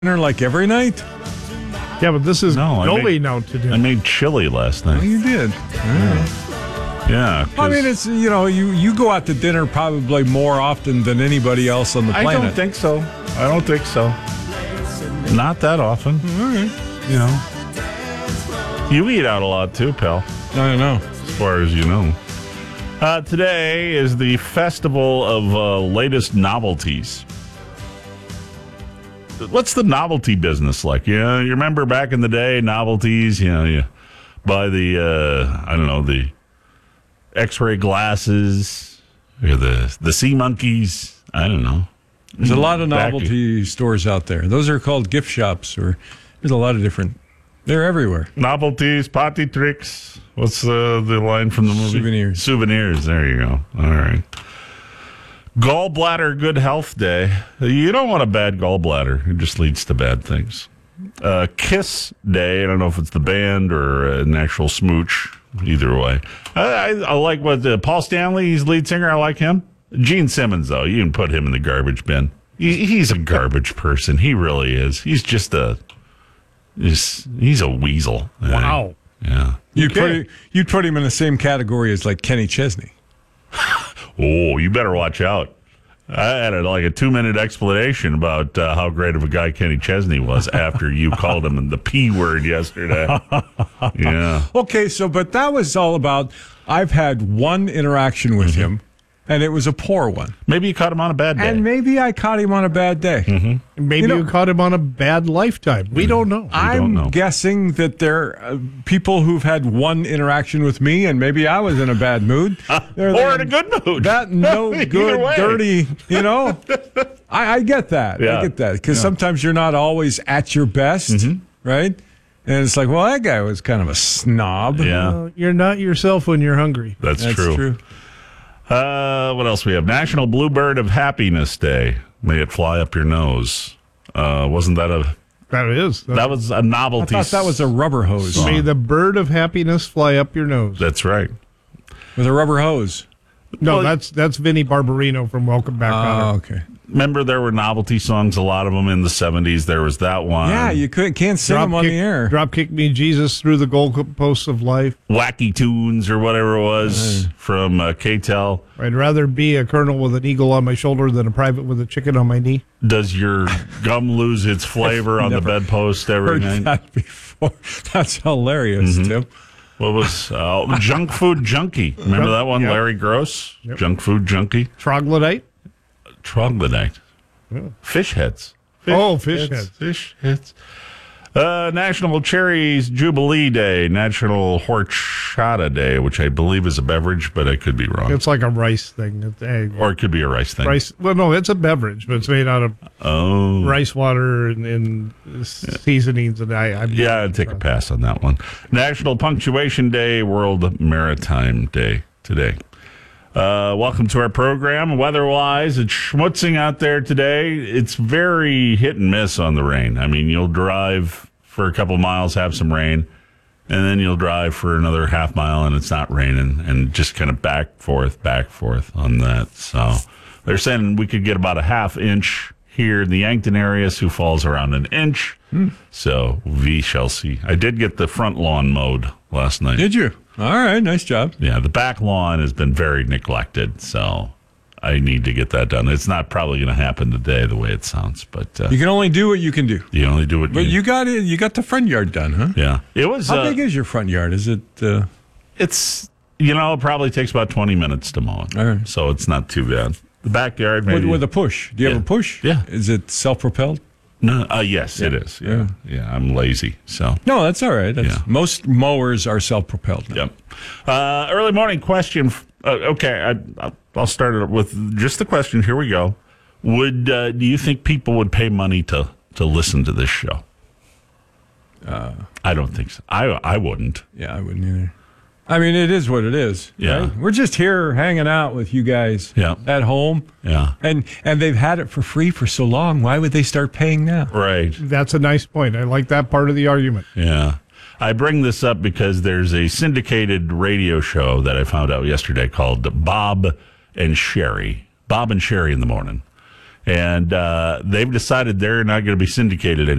dinner like every night? Yeah, but this is going out to I dinner. made chili last Oh, night. you did. Yeah. I mean, it's, you go out to dinner probably more often than anybody else on the planet. I don't think so. Not that often. All right. You know. You eat out a lot too, pal, I don't know. as far as you know. Today is the festival of latest novelties. What's the novelty business like? You remember back in the day, novelties, you buy the, the X-ray glasses or the sea monkeys. I don't know. There's a lot of novelty stores out there. Those are called gift shops, or there's a lot of different. They're everywhere. Novelties, potty tricks. What's the line from the movie? Souvenirs. Souvenirs. There you go. All right. Gallbladder Good Health Day. You don't want a bad gallbladder. It just leads to bad things. Kiss Day. I don't know if it's the band or an actual smooch. Either way. I like what Paul Stanley, he's lead singer. I like him. Gene Simmons, though, you can put him in the garbage bin. He's a garbage person. He really is. He's just he's a weasel. Wow. Yeah. You'd put him in the same category as like Kenny Chesney. Oh, you better watch out. I had a 2-minute explanation about how great of a guy Kenny Chesney was after you called him the P word yesterday. Yeah. Okay, but that was all about, I've had one interaction with him, and it was a poor one. Maybe you caught him on a bad day. And maybe I caught him on a bad day. Maybe you caught him on a bad lifetime. We don't know. I'm guessing that there are people who've had one interaction with me, and maybe I was in a bad mood. Or in a good mood. That no good, dirty, I get that. Yeah. I get that. Because sometimes you're not always at your best, right? And it's like, well, that guy was kind of a snob. Yeah. You're not yourself when you're hungry. That's true. What else we have? National Bluebird of Happiness Day. May it fly up your nose. Wasn't that That is. that was a novelty? I thought that was a rubber hose. song. May the bird of happiness fly up your nose. That's right. With a rubber hose. No, that's Vinnie Barbarino from Welcome Back, Kotter. Oh, okay. Remember, there were novelty songs, a lot of them in the 70s. There was that one. Yeah, you can't sing them on the air. Drop kick me, Jesus, through the goalposts of life. Wacky Tunes or whatever it was from K-Tel. I'd rather be a colonel with an eagle on my shoulder than a private with a chicken on my knee. Does your gum lose its flavor on the bedpost every Heard night? that before. That's hilarious, Tim. What was Junk Food Junkie? Remember that one, Yep. Larry Gross? Yep. Junk Food Junkie? Troglodyte? Troglodyte. Fish heads. Fish heads. Fish heads. National Cherries Jubilee Day. National Horchata Day, which I believe is a beverage, but I could be wrong. It's like a rice thing. Or it could be a rice thing. Rice. Well, no, it's a beverage, but it's made out of rice water and seasonings. And I'd take a pass on that one. National Punctuation Day, World Maritime Day today. Welcome to our program. Weather-wise, it's schmutzing out there today. It's very hit and miss on the rain. I mean, you'll drive for a couple miles, have some rain, and then you'll drive for another half mile, and it's not raining, and just kind of back, forth on that. So they're saying we could get about a half inch here in the Yankton area. Sioux Falls around an inch. So we shall see. I did get the front lawn mowed last night. Did you? All right, nice job. Yeah, the back lawn has been very neglected, so I need to get that done. It's not probably going to happen today the way it sounds, but You can only do what you can do. you only do what But you got it. You got the front yard done, huh? Yeah, it was. How big is your front yard? Is it? It's it probably takes about 20 minutes to mow it. All right. So it's not too bad. The backyard maybe With a push? Do you have a push? Yeah. Is it self-propelled? No, yes, it is. Yeah. I'm lazy, so. No, that's all right. Most mowers are self-propelled now. Yep. Early morning question. Okay, I'll start it with just the question. Here we go. Do you think people would pay money to listen to this show? I don't think so. I wouldn't. Yeah, I wouldn't either. I mean, it is what it is. Yeah. Right? We're just here hanging out with you guys at home. Yeah. And they've had it for free for so long. Why would they start paying now? Right. That's a nice point. I like that part of the argument. Yeah. I bring this up because there's a syndicated radio show that I found out yesterday called Bob and Sherry in the Morning. And they've decided they're not going to be syndicated anymore.